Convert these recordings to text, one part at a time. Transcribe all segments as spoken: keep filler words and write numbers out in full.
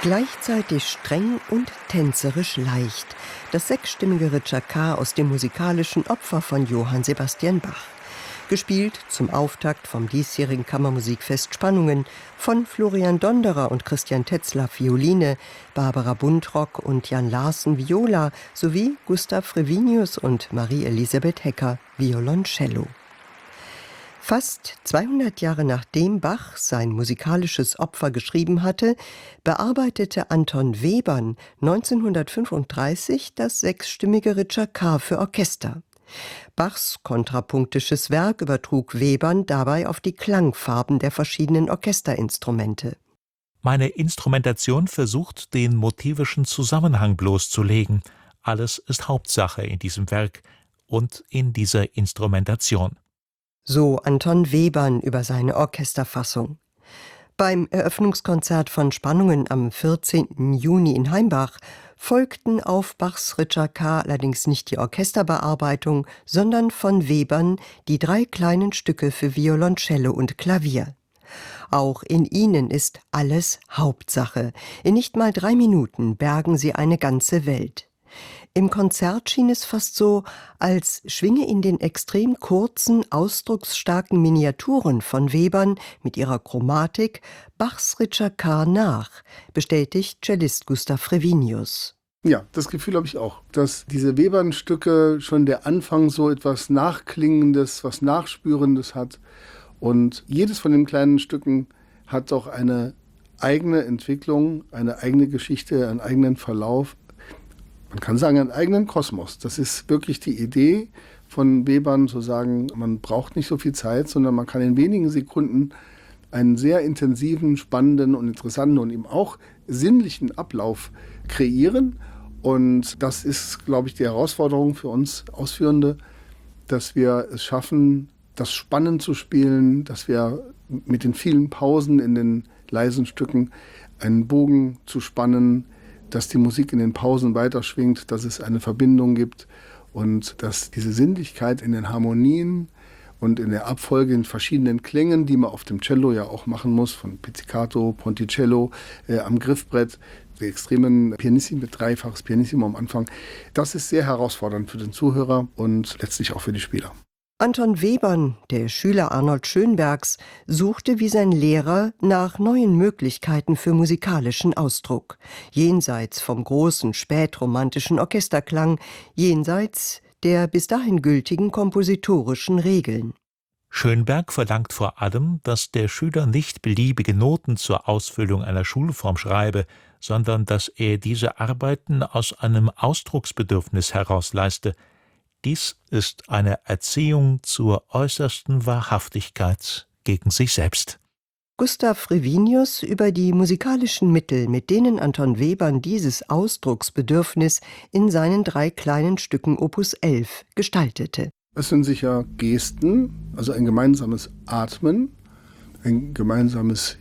Gleichzeitig streng und tänzerisch leicht. Das sechsstimmige Ritschaka aus dem musikalischen Opfer von Johann Sebastian Bach. Gespielt zum Auftakt vom diesjährigen Kammermusikfest Spannungen von Florian Donderer und Christian Tetzlaff Violine, Barbara Buntrock und Jan Larsen Viola sowie Gustav Frevinius und Marie-Elisabeth Hecker Violoncello. Fast zweihundert Jahre nachdem Bach sein musikalisches Opfer geschrieben hatte, bearbeitete Anton Webern neunzehnhundertfünfunddreißig das sechsstimmige Ritschaka für Orchester. Bachs kontrapunktisches Werk übertrug Webern dabei auf die Klangfarben der verschiedenen Orchesterinstrumente. Meine Instrumentation versucht, den motivischen Zusammenhang bloßzulegen. Alles ist Hauptsache in diesem Werk und in dieser Instrumentation. So Anton Webern über seine Orchesterfassung. Beim Eröffnungskonzert von Spannungen am vierzehnten Juni in Heimbach folgten auf Bachs Ritschaka allerdings nicht die Orchesterbearbeitung, sondern von Webern die drei kleinen Stücke für Violoncello und Klavier. Auch in ihnen ist alles Hauptsache. In nicht mal drei Minuten bergen sie eine ganze Welt. Im Konzert schien es fast so, als schwinge in den extrem kurzen, ausdrucksstarken Miniaturen von Webern mit ihrer Chromatik Bachs Ritschaka nach, bestätigt Cellist Gustav Frevinius. Ja, das Gefühl habe ich auch, dass diese Webern-Stücke schon der Anfang so etwas Nachklingendes, was Nachspürendes hat. Und jedes von den kleinen Stücken hat doch eine eigene Entwicklung, eine eigene Geschichte, einen eigenen Verlauf. Man kann sagen, einen eigenen Kosmos. Das ist wirklich die Idee von Webern, zu sagen, man braucht nicht so viel Zeit, sondern man kann in wenigen Sekunden einen sehr intensiven, spannenden und interessanten und eben auch sinnlichen Ablauf kreieren. Und das ist, glaube ich, die Herausforderung für uns Ausführende, dass wir es schaffen, das spannend zu spielen, dass wir mit den vielen Pausen in den leisen Stücken einen Bogen zu spannen, dass die Musik in den Pausen weiterschwingt, dass es eine Verbindung gibt und dass diese Sinnlichkeit in den Harmonien und in der Abfolge in verschiedenen Klängen, die man auf dem Cello ja auch machen muss, von Pizzicato, Ponticello, äh, am Griffbrett, die extremen Pianissimi, dreifaches Pianissimo am Anfang, das ist sehr herausfordernd für den Zuhörer und letztlich auch für die Spieler. Anton Webern, der Schüler Arnold Schönbergs, suchte wie sein Lehrer nach neuen Möglichkeiten für musikalischen Ausdruck. Jenseits vom großen, spätromantischen Orchesterklang, jenseits der bis dahin gültigen kompositorischen Regeln. Schönberg verlangt vor allem, dass der Schüler nicht beliebige Noten zur Ausfüllung einer Schulform schreibe, sondern dass er diese Arbeiten aus einem Ausdrucksbedürfnis heraus leiste. Dies ist eine Erziehung zur äußersten Wahrhaftigkeit gegen sich selbst. Gustav Frevinius über die musikalischen Mittel, mit denen Anton Webern dieses Ausdrucksbedürfnis in seinen drei kleinen Stücken Opus elf gestaltete. Es sind sicher Gesten, also ein gemeinsames Atmen, ein gemeinsames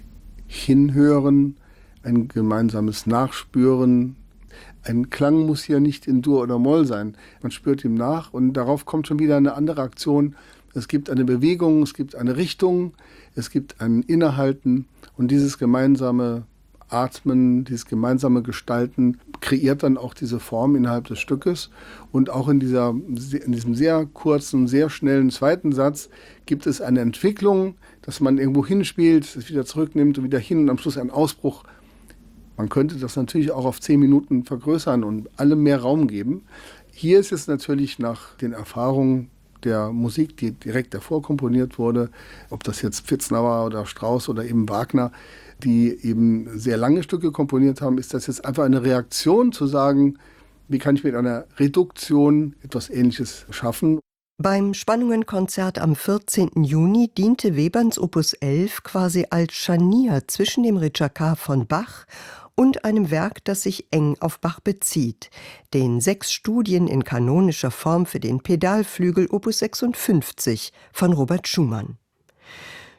Hinhören, ein gemeinsames Nachspüren. Ein Klang muss ja nicht in Dur oder Moll sein. Man spürt ihm nach und darauf kommt schon wieder eine andere Aktion. Es gibt eine Bewegung, es gibt eine Richtung, es gibt ein Innehalten und dieses gemeinsame Atmen, dieses gemeinsame Gestalten kreiert dann auch diese Form innerhalb des Stückes. Und auch in, dieser, in diesem sehr kurzen, sehr schnellen zweiten Satz gibt es eine Entwicklung, dass man irgendwo hinspielt, es wieder zurücknimmt und wieder hin und am Schluss ein Ausbruch. Man könnte das natürlich auch auf zehn Minuten vergrößern und allem mehr Raum geben. Hier ist es natürlich nach den Erfahrungen der Musik, die direkt davor komponiert wurde, ob das jetzt Pfitzner war oder Strauss oder eben Wagner, die eben sehr lange Stücke komponiert haben, ist das jetzt einfach eine Reaktion zu sagen, wie kann ich mit einer Reduktion etwas Ähnliches schaffen. Beim Spannungen-Konzert am vierzehnten Juni diente Weberns Opus elf quasi als Scharnier zwischen dem Ritschaka von Bach und einem Werk, das sich eng auf Bach bezieht, den sechs Studien in kanonischer Form für den Pedalflügel Opus sechsundfünfzig von Robert Schumann.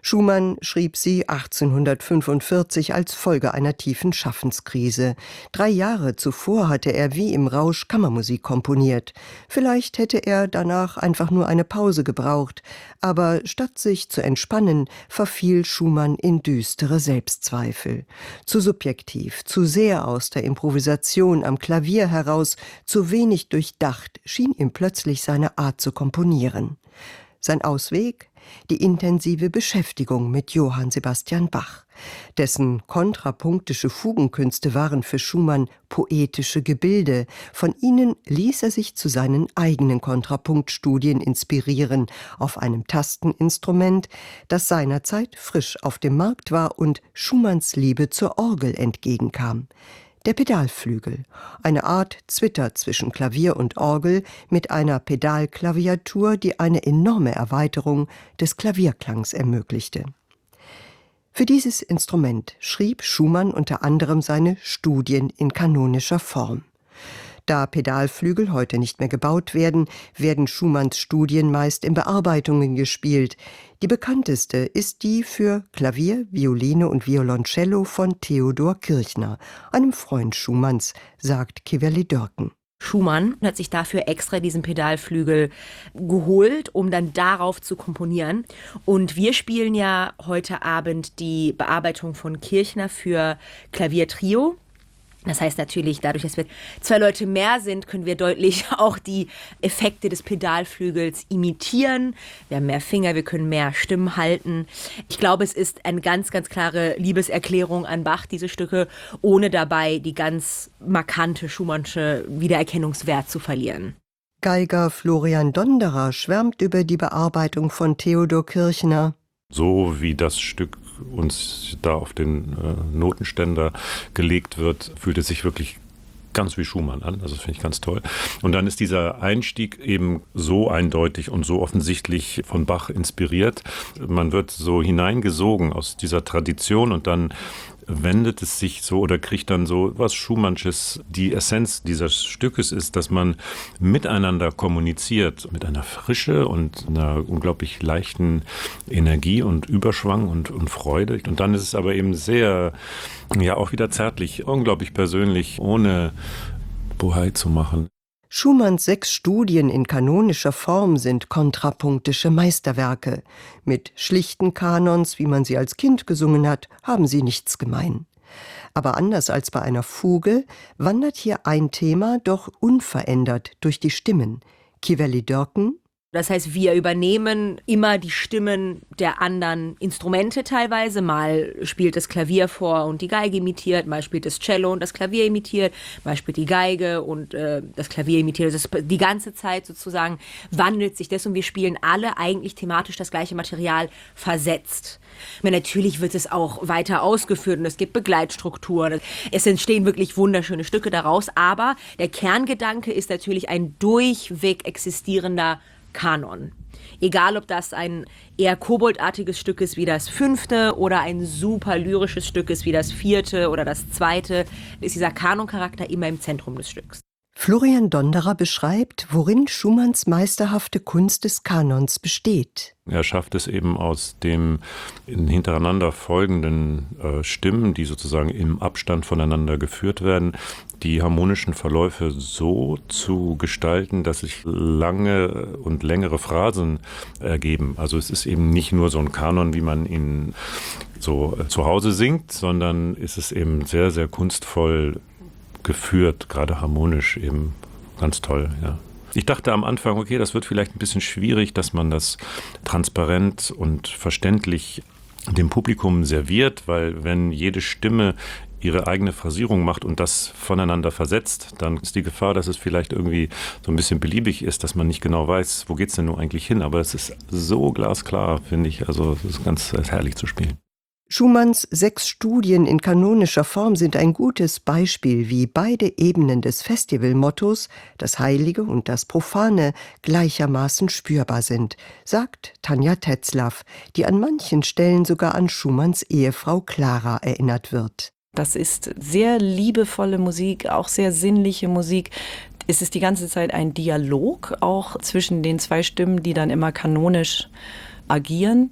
Schumann schrieb sie achtzehnhundertfünfundvierzig als Folge einer tiefen Schaffenskrise. Drei Jahre zuvor hatte er wie im Rausch Kammermusik komponiert. Vielleicht hätte er danach einfach nur eine Pause gebraucht, aber statt sich zu entspannen, verfiel Schumann in düstere Selbstzweifel. Zu subjektiv, zu sehr aus der Improvisation am Klavier heraus, zu wenig durchdacht, schien ihm plötzlich seine Art zu komponieren. Sein Ausweg? Die intensive Beschäftigung mit Johann Sebastian Bach. Dessen kontrapunktische Fugenkünste waren für Schumann poetische Gebilde. Von ihnen ließ er sich zu seinen eigenen Kontrapunktstudien inspirieren, auf einem Tasteninstrument, das seinerzeit frisch auf dem Markt war und Schumanns Liebe zur Orgel entgegenkam. Der Pedalflügel, eine Art Zwitter zwischen Klavier und Orgel mit einer Pedalklaviatur, die eine enorme Erweiterung des Klavierklangs ermöglichte. Für dieses Instrument schrieb Schumann unter anderem seine Studien in kanonischer Form. Da Pedalflügel heute nicht mehr gebaut werden, werden Schumanns Studien meist in Bearbeitungen gespielt. Die bekannteste ist die für Klavier, Violine und Violoncello von Theodor Kirchner, einem Freund Schumanns, sagt Kieweli-Dörken. Schumann hat sich dafür extra diesen Pedalflügel geholt, um dann darauf zu komponieren. Und wir spielen ja heute Abend die Bearbeitung von Kirchner für Klaviertrio. Das heißt natürlich, dadurch, dass wir zwei Leute mehr sind, können wir deutlich auch die Effekte des Pedalflügels imitieren. Wir haben mehr Finger, wir können mehr Stimmen halten. Ich glaube, es ist eine ganz, ganz klare Liebeserklärung an Bach, diese Stücke, ohne dabei die ganz markante Schumannsche Wiedererkennungswert zu verlieren. Geiger Florian Donderer schwärmt über die Bearbeitung von Theodor Kirchner. So wie das Stück uns da auf den äh, Notenständer gelegt wird, fühlt es sich wirklich ganz wie Schumann an. Also das finde ich ganz toll. Und dann ist dieser Einstieg eben so eindeutig und so offensichtlich von Bach inspiriert. Man wird so hineingesogen aus dieser Tradition und dann wendet es sich so oder kriegt dann so was Schumannsches. Die Essenz dieses Stückes ist, dass man miteinander kommuniziert, mit einer Frische und einer unglaublich leichten Energie und Überschwang und, und Freude. Und dann ist es aber eben sehr, ja auch wieder zärtlich, unglaublich persönlich, ohne Bohai zu machen. Schumanns sechs Studien in kanonischer Form sind kontrapunktische Meisterwerke. Mit schlichten Kanons, wie man sie als Kind gesungen hat, haben sie nichts gemein. Aber anders als bei einer Fuge wandert hier ein Thema doch unverändert durch die Stimmen. Kieweli-Dörken: Das heißt, wir übernehmen immer die Stimmen der anderen Instrumente teilweise. Mal spielt das Klavier vor und die Geige imitiert, mal spielt das Cello und das Klavier imitiert, mal spielt die Geige und äh, das Klavier imitiert. Das ist die ganze Zeit sozusagen wandelt sich das und wir spielen alle eigentlich thematisch das gleiche Material versetzt. Aber natürlich wird es auch weiter ausgeführt und es gibt Begleitstrukturen. Es entstehen wirklich wunderschöne Stücke daraus, aber der Kerngedanke ist natürlich ein durchweg existierender Kanon. Egal, ob das ein eher koboldartiges Stück ist wie das fünfte oder ein super lyrisches Stück ist wie das vierte oder das zweite, ist dieser Kanoncharakter immer im Zentrum des Stücks. Florian Donderer beschreibt, worin Schumanns meisterhafte Kunst des Kanons besteht. Er schafft es eben aus dem hintereinander folgenden äh, Stimmen, die sozusagen im Abstand voneinander geführt werden, die harmonischen Verläufe so zu gestalten, dass sich lange und längere Phrasen ergeben. Also es ist eben nicht nur so ein Kanon, wie man ihn so äh, zu Hause singt, sondern es ist eben sehr, sehr kunstvoll geführt, gerade harmonisch eben ganz toll, ja. Ich dachte am Anfang, okay, das wird vielleicht ein bisschen schwierig, dass man das transparent und verständlich dem Publikum serviert, weil wenn jede Stimme ihre eigene Phrasierung macht und das voneinander versetzt, dann ist die Gefahr, dass es vielleicht irgendwie so ein bisschen beliebig ist, dass man nicht genau weiß, wo geht's denn nun eigentlich hin. Aber es ist so glasklar, finde ich. Also es ist ganz herrlich zu spielen. Schumanns sechs Studien in kanonischer Form sind ein gutes Beispiel, wie beide Ebenen des Festivalmottos, das Heilige und das Profane, gleichermaßen spürbar sind, sagt Tanja Tetzlaff, die an manchen Stellen sogar an Schumanns Ehefrau Clara erinnert wird. Das ist sehr liebevolle Musik, auch sehr sinnliche Musik. Es ist die ganze Zeit ein Dialog, auch zwischen den zwei Stimmen, die dann immer kanonisch agieren.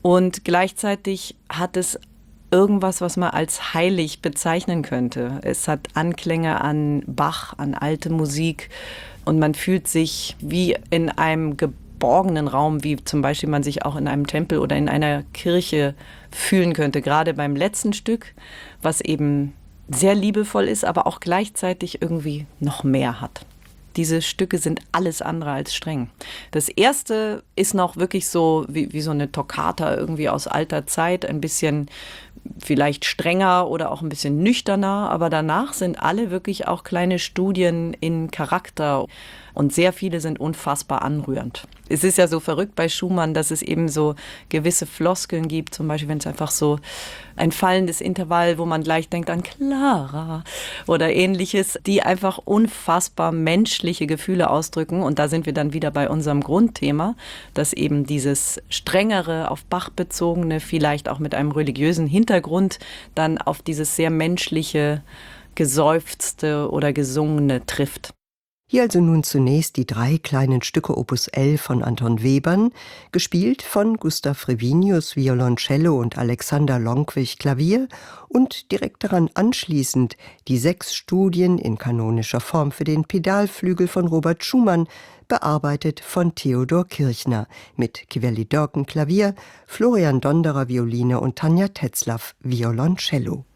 Und gleichzeitig hat es irgendwas, was man als heilig bezeichnen könnte. Es hat Anklänge an Bach, an alte Musik und man fühlt sich wie in einem geborgenen Raum, wie zum Beispiel man sich auch in einem Tempel oder in einer Kirche fühlen könnte. Gerade beim letzten Stück, was eben sehr liebevoll ist, aber auch gleichzeitig irgendwie noch mehr hat. Diese Stücke sind alles andere als streng. Das erste ist noch wirklich so wie, wie so eine Toccata irgendwie aus alter Zeit, ein bisschen vielleicht strenger oder auch ein bisschen nüchterner, aber danach sind alle wirklich auch kleine Studien in Charakter und sehr viele sind unfassbar anrührend. Es ist ja so verrückt bei Schumann, dass es eben so gewisse Floskeln gibt, zum Beispiel wenn es einfach so ein fallendes Intervall, wo man gleich denkt an Clara oder ähnliches, die einfach unfassbar menschliche Gefühle ausdrücken und da sind wir dann wieder bei unserem Grundthema, dass eben dieses strengere, auf Bach bezogene, vielleicht auch mit einem religiösen Hintergrund, dann auf dieses sehr menschliche, geseufzte oder gesungene trifft. Hier also nun zunächst die drei kleinen Stücke Opus elf von Anton Webern, gespielt von Gustav Revinius Violoncello und Alexander Lonquich Klavier und direkt daran anschließend die sechs Studien in kanonischer Form für den Pedalflügel von Robert Schumann, bearbeitet von Theodor Kirchner mit Kiveli Dörken Klavier, Florian Donderer Violine und Tanja Tetzlaff Violoncello.